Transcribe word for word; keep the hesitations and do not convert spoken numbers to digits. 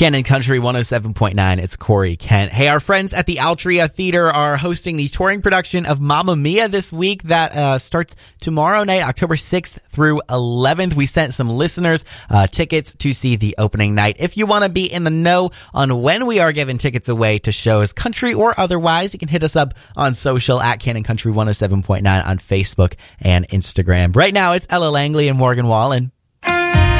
Canon Country one oh seven point nine, it's Corey Kent. Hey, our friends at the Altria Theater are hosting the touring production of Mamma Mia this week. That uh, starts tomorrow night, October sixth through eleventh. We sent some listeners uh, tickets to see the opening night. If you want to be in the know on when we are giving tickets away to shows, country or otherwise, you can hit us up on social at Canon Country one oh seven point nine on Facebook and Instagram. Right now, it's Ella Langley and Morgan Wallen.